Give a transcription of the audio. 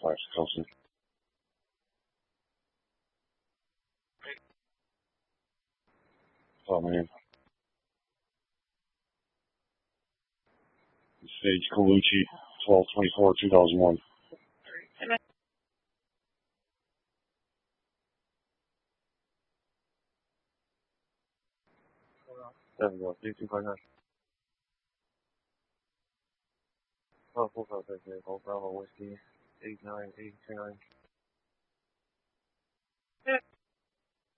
Flash Coulson. Oh man. Sage Colucci, 12/24/2001. There we go. 3259. Oh, full code, Bravo Whiskey, 89, 829.